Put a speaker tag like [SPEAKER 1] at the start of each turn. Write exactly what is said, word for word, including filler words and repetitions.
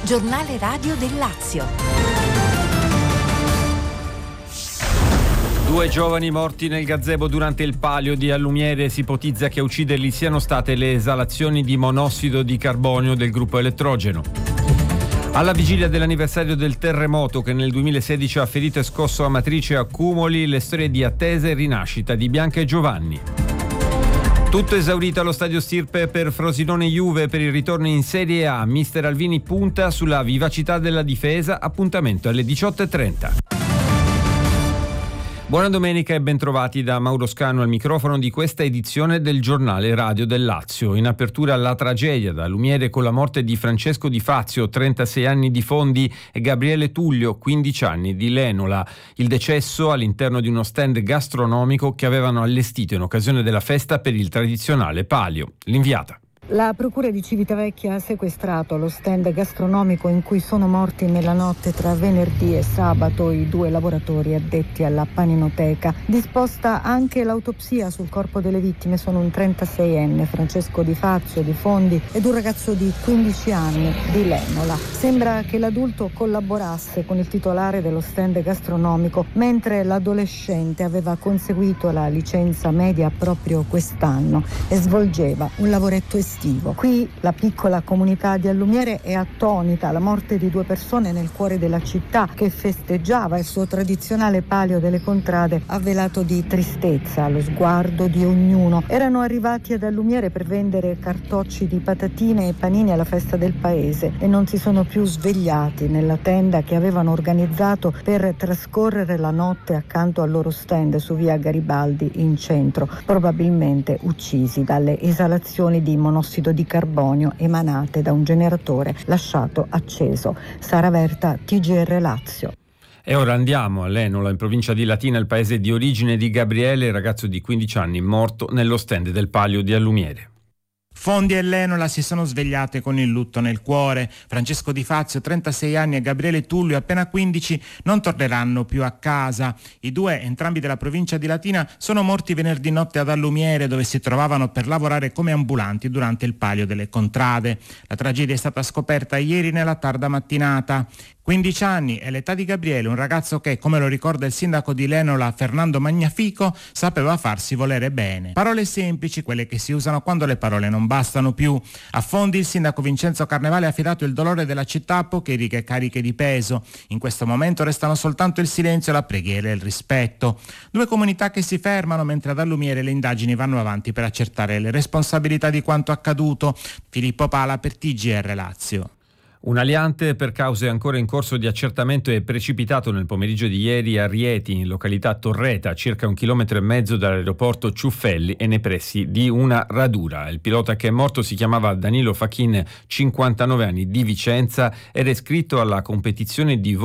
[SPEAKER 1] Giornale radio del Lazio.
[SPEAKER 2] Due giovani morti nel gazebo durante il palio di Allumiere. Si ipotizza che a ucciderli siano state le esalazioni di monossido di carbonio del gruppo elettrogeno. Alla vigilia dell'anniversario del terremoto che nel duemilasedici ha ferito e scosso Amatrice e Accumoli, le storie di attesa e rinascita di Bianca e Giovanni. Tutto esaurito allo stadio Stirpe per Frosinone Juve per il ritorno in Serie A. Mister Alvini punta sulla vivacità della difesa. Appuntamento alle diciotto e trenta. Buona domenica e bentrovati da Mauro Scanu al microfono di questa edizione del Giornale Radio del Lazio. In apertura la tragedia da Lumiere con la morte di Francesco Di Fazio, trentasei anni di Fondi, e Gabriele Tullio, quindici anni di Lenola. Il decesso all'interno di uno stand gastronomico che avevano allestito in occasione della festa per il tradizionale palio. L'inviata.
[SPEAKER 3] La procura di Civitavecchia ha sequestrato lo stand gastronomico in cui sono morti nella notte tra venerdì e sabato i due lavoratori addetti alla paninoteca. Disposta anche l'autopsia sul corpo delle vittime. Sono un trentaseienne, Francesco Di Fazio di Fondi, ed un ragazzo di quindici anni di Lenola. Sembra che l'adulto collaborasse con il titolare dello stand gastronomico, mentre l'adolescente aveva conseguito la licenza media proprio quest'anno e svolgeva un lavoretto estivo. Qui la piccola comunità di Allumiere è attonita. La morte di due persone nel cuore della città che festeggiava il suo tradizionale palio delle contrade ha velato di tristezza allo sguardo di ognuno. Erano arrivati ad Allumiere per vendere cartocci di patatine e panini alla festa del paese e non si sono più svegliati nella tenda che avevano organizzato per trascorrere la notte accanto al loro stand su via Garibaldi in centro, probabilmente uccisi dalle esalazioni di monossido di carbonio emanate da un generatore lasciato acceso. Sara Verta, T G R Lazio.
[SPEAKER 2] E ora andiamo a Lenola, in provincia di Latina, il paese di origine di Gabriele, ragazzo di quindici anni morto nello stand del palio di Allumiere.
[SPEAKER 4] Fondi e Lenola si sono svegliate con il lutto nel cuore. Francesco Di Fazio, trentasei anni, e Gabriele Tullio, appena quindici, non torneranno più a casa. I due, entrambi della provincia di Latina, sono morti venerdì notte ad Allumiere, dove si trovavano per lavorare come ambulanti durante il palio delle contrade. La tragedia è stata scoperta ieri nella tarda mattinata. quindici anni è l'età di Gabriele, un ragazzo che, come lo ricorda il sindaco di Lenola, Fernando Magnafico, sapeva farsi volere bene. Parole semplici, quelle che si usano quando le parole non bastano più. A Fondi il sindaco Vincenzo Carnevale ha affidato il dolore della città a poche righe cariche di peso. In questo momento restano soltanto il silenzio, la preghiera e il rispetto. Due comunità che si fermano mentre ad Allumiere le indagini vanno avanti per accertare le responsabilità di quanto accaduto. Filippo Pala per T G R Lazio.
[SPEAKER 2] Un aliante per cause ancora in corso di accertamento è precipitato nel pomeriggio di ieri a Rieti, in località Torreta, circa un chilometro e mezzo dall'aeroporto Ciuffelli e nei pressi di una radura. Il pilota che è morto si chiamava Danilo Fachin, cinquantanove anni, di Vicenza, ed è iscritto alla competizione di